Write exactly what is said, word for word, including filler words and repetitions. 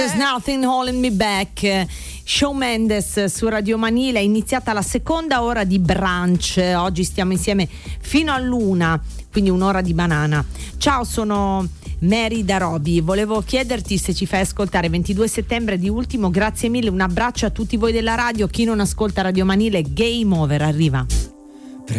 There's nothing holding me back. Shawn Mendes su Radio Manila. È iniziata la seconda ora di brunch. Oggi stiamo insieme fino all'una, quindi un'ora di banana. Ciao, sono Mary da Roby. Volevo chiederti se ci fai ascoltare ventidue settembre di Ultimo. Grazie mille, un abbraccio a tutti voi della radio. Chi non ascolta Radio Manila, Game Over arriva.